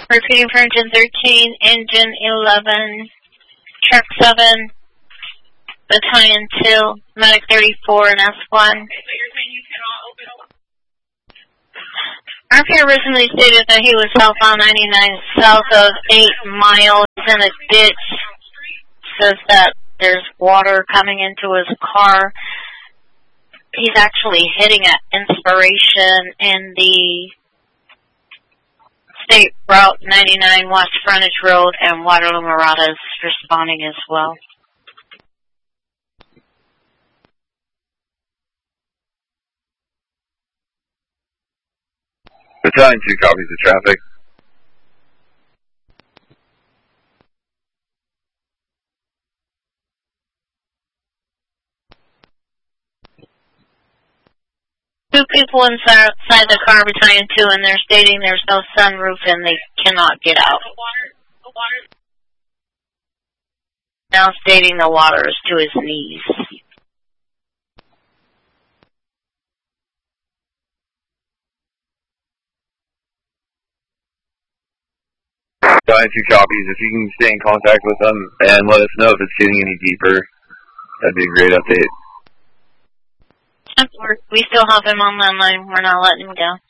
Repeating for engine 13, engine 11, truck 7, battalion 2, medic 34, and S1. RP originally stated that he was southbound 99 south of 8 miles in a ditch. Says that there's water coming into his car. He's actually hitting at Inspiration in the State Route 99 West Frontage Road, and Waterloo Murata is responding as well. Battalion 2 copies the traffic. Two people inside the car, Battalion 2, and they're stating there's no sunroof and they cannot get out. Now stating the water is to his knees. Battalion 2 copies. If you can stay in contact with them and let us know if it's getting any deeper, that'd be a great update. We still have him on the line. We're not letting him go.